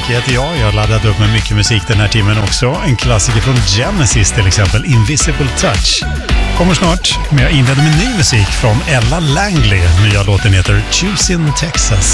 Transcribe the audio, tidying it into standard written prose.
Micke heter jag. Jag har laddat upp med mycket musik den här timmen också. En klassiker från Genesis till exempel, Invisible Touch. Kommer snart, men jag inleder med ny musik från Ella Langley. Nya låten heter Choosing Texas.